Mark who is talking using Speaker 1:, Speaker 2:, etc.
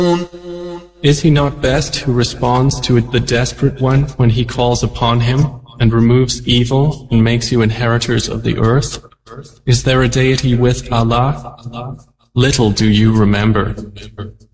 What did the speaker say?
Speaker 1: Is he not best who responds to the desperate one when he calls upon him, and removes evil and makes you inheritors of the earth? Is there a deity with Allah? Little do you remember.